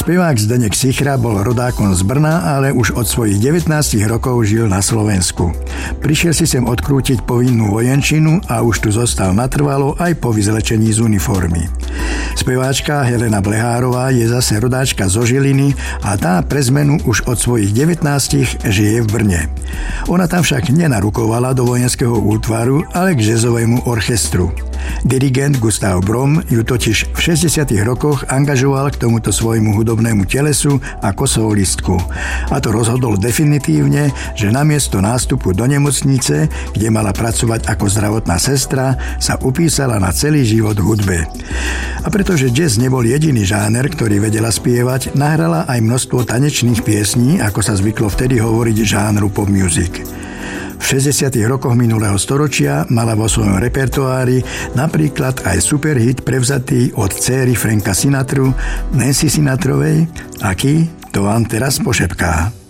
Spevák Zdeněk Sichra bol rodákom z Brna, ale už od svojich 19 rokov žil na Slovensku. Prišiel si sem odkrútiť povinnú vojenčinu a už tu zostal natrvalo aj po vyzlečení z uniformy. Speváčka Helena Blehárová je zase rodáčka zo Žiliny a tá pre zmenu už od svojich 19 žije v Brne. Ona tam však nenarukovala do vojenského útvaru, ale k jazzovému orchestru. Dirigent Gustav Brom ju totiž v 60. rokoch angažoval k tomuto svojmu hudobnému telesu ako solistku. A to rozhodol definitívne, že namiesto nástupu do nemocnice, kde mala pracovať ako zdravotná sestra, sa upísala na celý život hudbe. A pretože jazz nebol jediný žáner, ktorý vedela spievať, nahrala aj množstvo tanečných piesní, ako sa zvyklo vtedy hovoriť žánru pop music. V 60. rokoch minulého storočia mala vo svojom repertoári napríklad aj superhit prevzatý od dcéry Franka Sinatru, Nancy Sinatrovej, aký to vám teraz pošepká.